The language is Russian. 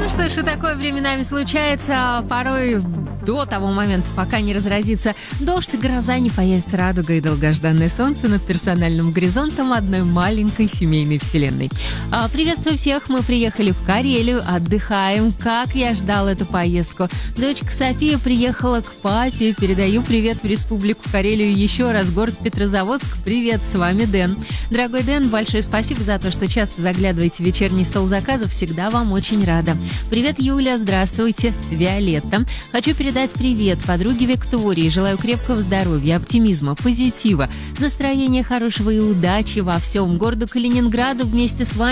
Ну что ж, и такое временами случается, а порой до того момента, пока не разразится дождь, гроза, не появится радуга и долгожданное солнце над персональным горизонтом одной маленькой семейной вселенной. Приветствую всех, мы приехали в Карелию, отдыхаем. Как я ждал эту поездку. Дочка София приехала к папе, передаю привет в Республику Карелию еще раз, город Петрозаводск. Привет, с вами Дэн. Дорогой Дэн, большое спасибо за то, что часто заглядываете в вечерний стол заказов, всегда вам очень рада. Привет, Юля, здравствуйте, Виолетта. Хочу передать привет подруге Виктории. Желаю крепкого здоровья, оптимизма, позитива, настроения хорошего и удачи во всем. Городу Калининграду вместе с вами